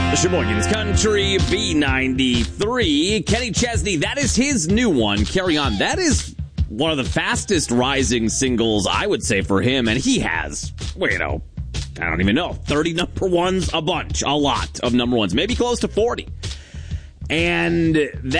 Sheboygan's Country, B93. Kenny Chesney, that is his new one, Carry On. That is one of the fastest rising singles, I would say, for him. And he has, I don't even know, 30 number ones, a bunch, a lot of number ones, maybe close to 40. And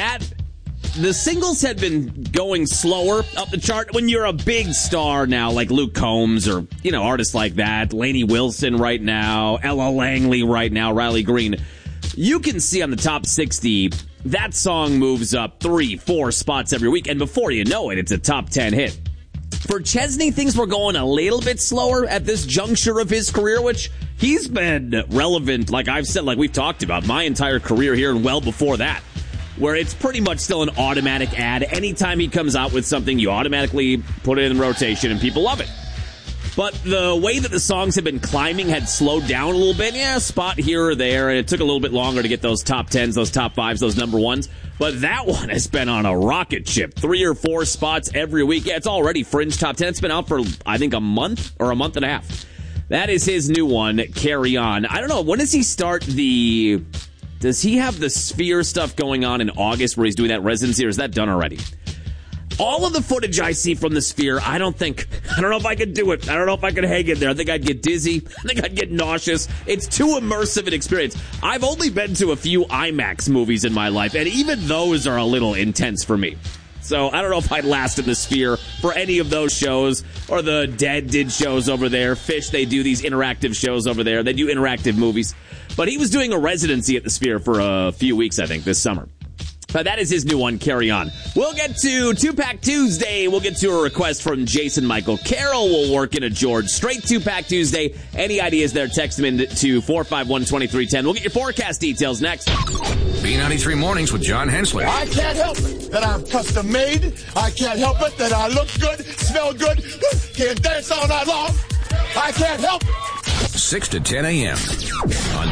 the singles had been going slower up the chart. When you're a big star now, like Luke Combs or, artists like that, Lainey Wilson right now, Ella Langley right now, Riley Green, you can see on the top 60, that song moves up 3-4 spots every week. And before you know it, it's a top 10 hit. For Chesney, things were going a little bit slower at this juncture of his career, which he's been relevant, like I've said, like we've talked about, my entire career here and well before that, where it's pretty much still an automatic ad. Anytime he comes out with something, you automatically put it in rotation and people love it. But the way that the songs have been climbing had slowed down a little bit. Yeah, a spot here or there, and it took a little bit longer to get those top 10s, those top 5s, those number ones. But that one has been on a rocket ship. 3 or 4 spots every week. Yeah, it's already fringe top 10. It's been out for, I think, a month or a month and a half. That is his new one, Carry On. I don't know, when does he start does he have the Sphere stuff going on in August where he's doing that residency, or is that done already? All of the footage I see from the Sphere, I don't know if I could do it. I don't know if I could hang in there. I think I'd get dizzy. I think I'd get nauseous. It's too immersive an experience. I've only been to a few IMAX movies in my life, and even those are a little intense for me. So I don't know if I'd last in the Sphere for any of those shows, or the Dead did shows over there. Fish, they do these interactive shows over there. They do interactive movies. But he was doing a residency at the Sphere for a few weeks, I think, this summer. But that is his new one, Carry On. We'll get to 2-Pack Tuesday. We'll get to a request from Jason Michael. Carol will work in a George. Straight 2-Pack Tuesday. Any ideas there, text them in to 451-2310. We'll get your forecast details next. B93 Mornings with John Hensley. I can't help it that I'm custom made. I can't help it that I look good, smell good, can't dance all night long. I can't help it. 6 to 10 a.m. on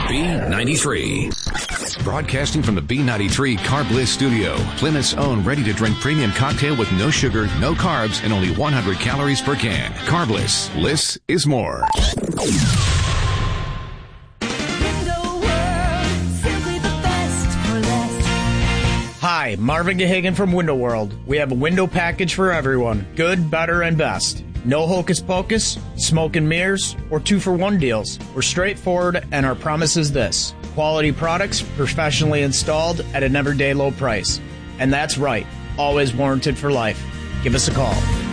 B93. Broadcasting from the B93 Carb Bliss studio. Plymouth's own ready-to-drink premium cocktail with no sugar, no carbs, and only 100 calories per can. Carb Bliss. Bliss is more. Hi, Marvin Gahagan from Window World. We have a window package for everyone. Good, better, and best. No hocus pocus, smoke and mirrors, or 2-for-1 deals. We're straightforward, and our promise is this: quality products, professionally installed at an everyday low price. And that's right, always warranted for life. Give us a call.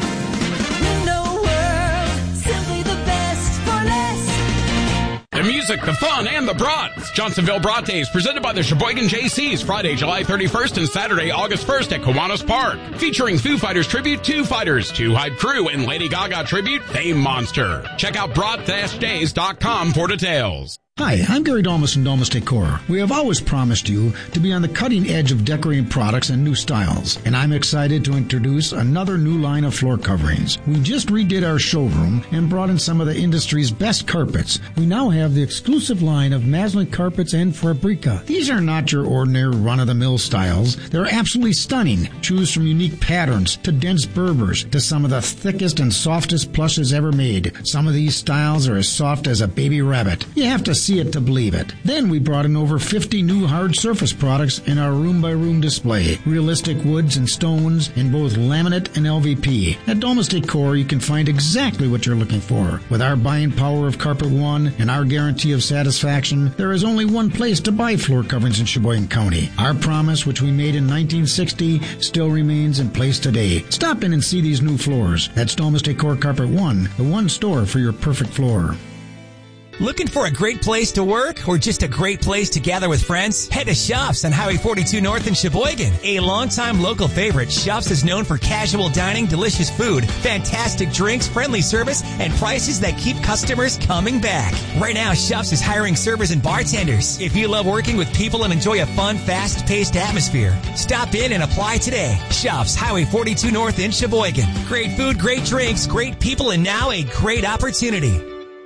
The music, the fun, and the brats. Johnsonville Brat Days, presented by the Sheboygan JCs, Friday, July 31st and Saturday, August 1st at Kiwanis Park. Featuring Foo Fighters tribute, Two Fighters, Two Hype Crew, and Lady Gaga tribute, Fame Monster. Check out brat-days.com for details. Hi, I'm Gary Dalmas from Dalmas Decor. We have always promised you to be on the cutting edge of decorating products and new styles, and I'm excited to introduce another new line of floor coverings. We just redid our showroom and brought in some of the industry's best carpets. We now have the exclusive line of Maslin carpets and Fabrica. These are not your ordinary run-of-the-mill styles. They're absolutely stunning. Choose from unique patterns to dense Berbers to some of the thickest and softest plushes ever made. Some of these styles are as soft as a baby rabbit. You have to see it to believe it. Then we brought in over 50 new hard surface products in our room-by-room display. Realistic woods and stones in both laminate and LVP. At Dalmas Decor, you can find exactly what you're looking for. With our buying power of Carpet One and our guarantee of satisfaction, there is only one place to buy floor coverings in Sheboygan County. Our promise, which we made in 1960, still remains in place today. Stop in and see these new floors. That's Dalmas Decor Carpet One, the one store for your perfect floor. Looking for a great place to work or just a great place to gather with friends? Head to Shops on Highway 42 North in Sheboygan. A longtime local favorite, Shops is known for casual dining, delicious food, fantastic drinks, friendly service, and prices that keep customers coming back. Right now, Shops is hiring servers and bartenders. If you love working with people and enjoy a fun, fast-paced atmosphere, stop in and apply today. Shops, Highway 42 North in Sheboygan. Great food, great drinks, great people, and now a great opportunity.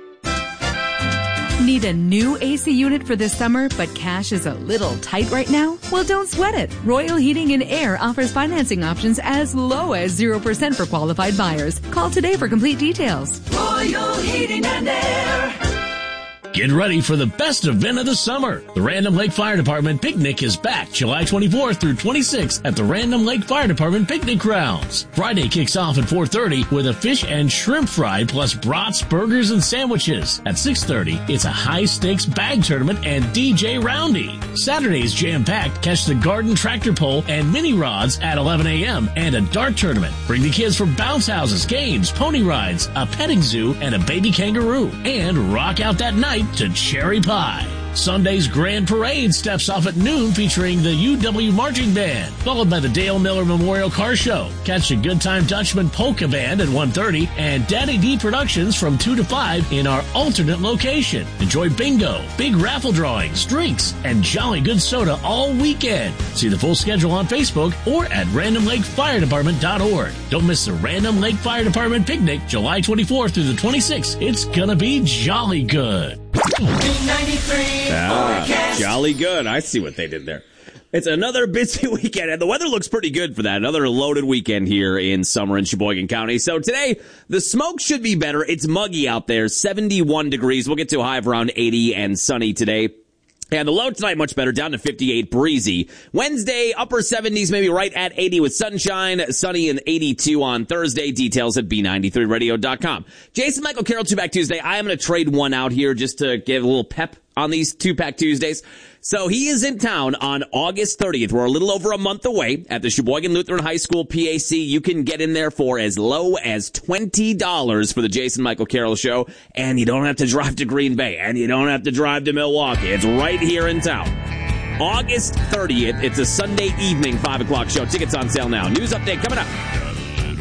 Need a new AC unit for this summer, but cash is a little tight right now? Well, don't sweat it. Royal Heating and Air offers financing options as low as 0% for qualified buyers. Call today for complete details. Royal Heating and Air. Get ready for the best event of the summer. The Random Lake Fire Department Picnic is back July 24th through 26th at the Random Lake Fire Department Picnic Grounds. Friday kicks off at 4:30 with a fish and shrimp fry plus brats, burgers, and sandwiches. At 6:30, it's a high-stakes bag tournament and DJ Roundy. Saturday's jam-packed. Catch the garden tractor pull and mini rods at 11 a.m. and a dart tournament. Bring the kids for bounce houses, games, pony rides, a petting zoo, and a baby kangaroo. And rock out that night to cherry pie. Sunday's Grand Parade steps off at noon featuring the UW Marching Band, followed by the Dale Miller Memorial Car Show. Catch the Good Time Dutchman Polka Band at 1:30 and Daddy D Productions from 2 to 5 in our alternate location. Enjoy bingo, big raffle drawings, drinks, and jolly good soda all weekend. See the full schedule on Facebook or at randomlakefiredepartment.org. Don't miss the Random Lake Fire Department Picnic July 24th through the 26th. It's gonna be jolly good. Jolly good. I see what they did there. It's another busy weekend, and the weather looks pretty good for that. Another loaded weekend here in summer in Sheboygan County. So today, the smoke should be better. It's muggy out there, 71 degrees. We'll get to a high of around 80 and sunny today. And the low tonight, much better, down to 58, breezy. Wednesday, upper 70s, maybe right at 80 with sunshine. Sunny and 82 on Thursday. Details at B93radio.com. Jason Michael Carroll, Two-Pack Tuesday. I am going to trade one out here just to give a little pep on these Two-Pack Tuesdays. So he is in town on August 30th. We're a little over a month away at the Sheboygan Lutheran High School PAC. You can get in there for as low as $20 for the Jason Michael Carroll Show. And you don't have to drive to Green Bay. And you don't have to drive to Milwaukee. It's right here in town. August 30th. It's a Sunday evening, 5 o'clock show. Tickets on sale now. News update coming up.